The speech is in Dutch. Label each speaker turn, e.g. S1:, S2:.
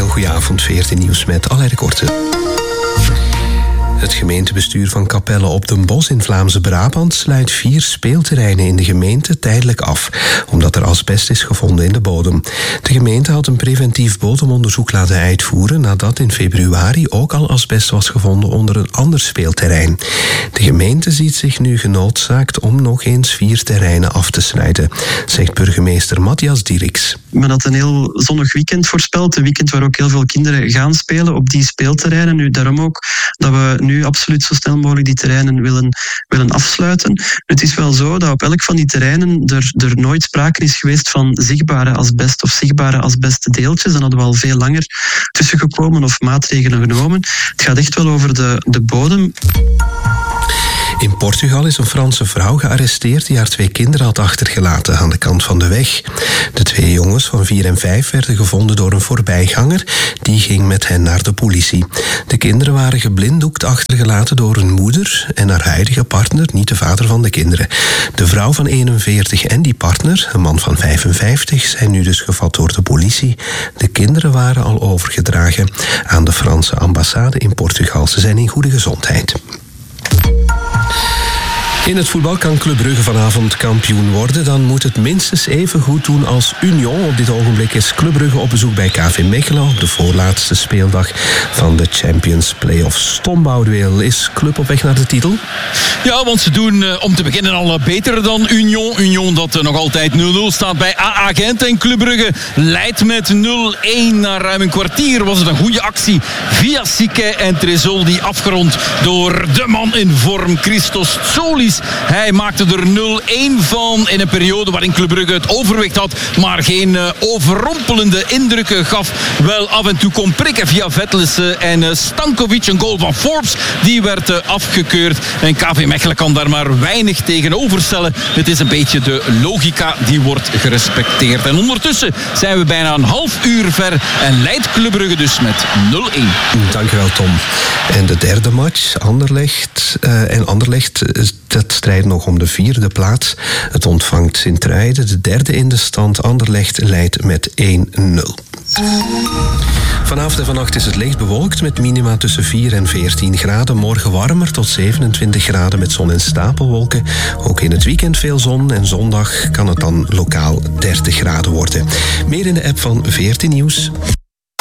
S1: Een goede avond, 14 Nieuws met Alain de Korte. Het gemeentebestuur van Capelle op den Bosch in Vlaamse Brabant sluit 4 speelterreinen in de gemeente tijdelijk af, omdat er asbest is gevonden in de bodem. De gemeente had een preventief bodemonderzoek laten uitvoeren nadat in februari ook al asbest was gevonden onder een ander speelterrein. De gemeente ziet zich nu genoodzaakt om nog eens 4 terreinen af te sluiten, zegt burgemeester Matthias Dierks.
S2: Men had een heel zonnig weekend voorspeld, een weekend waar ook heel veel kinderen gaan spelen op die speelterreinen. Nu, daarom ook dat we nu absoluut zo snel mogelijk die terreinen willen afsluiten. Het is wel zo dat op elk van die terreinen er nooit sprake is geweest van zichtbare asbest of zichtbare asbestdeeltjes. Dan hadden we al veel langer tussengekomen of maatregelen genomen. Het gaat echt wel over de bodem.
S1: In Portugal is een Franse vrouw gearresteerd die haar 2 kinderen had achtergelaten aan de kant van de weg. De 2 jongens van 4 en 5 werden gevonden door een voorbijganger. Die ging met hen naar de politie. De kinderen waren geblinddoekt achtergelaten door hun moeder en haar huidige partner, niet de vader van de kinderen. De vrouw van 41 en die partner, een man van 55, zijn nu dus gevat door de politie. De kinderen waren al overgedragen aan de Franse ambassade in Portugal. Ze zijn in goede gezondheid. In het voetbal kan Club Brugge vanavond kampioen worden. Dan moet het minstens even goed doen als Union. Op dit ogenblik is Club Brugge op bezoek bij KV Mechelen op de voorlaatste speeldag van de Champions Playoffs. Tom Boudeweel, is Club op weg naar de titel?
S3: Ja, want ze doen om te beginnen al beter dan Union. Union dat nog altijd 0-0 staat bij AA Gent. En Club Brugge leidt met 0-1. Na ruim een kwartier was het een goede actie via Sique en Trezol, die afgerond door de man in vorm, Christos Tsolis. Hij maakte er 0-1 van in een periode waarin Club Brugge het overwicht had, maar geen overrompelende indrukken gaf. Wel af en toe kon prikken via Vetlesen en Stankovic, een goal van Forbes, die werd afgekeurd. En KV Mechelen kan daar maar weinig tegenover stellen. Het is een beetje de logica die wordt gerespecteerd. En ondertussen zijn we bijna een half uur ver en leidt Club Brugge dus met 0-1.
S1: Dankjewel, Tom. En de derde match, Anderlecht. Dat strijdt nog om de 4e plaats. Het ontvangt Sint-Truiden, de 3e in de stand. Anderlecht leidt met 1-0. Vanavond en vannacht is het licht bewolkt met minima tussen 4 en 14 graden. Morgen warmer tot 27 graden met zon en stapelwolken. Ook in het weekend veel zon en zondag kan het dan lokaal 30 graden worden. Meer in de app van 14 Nieuws.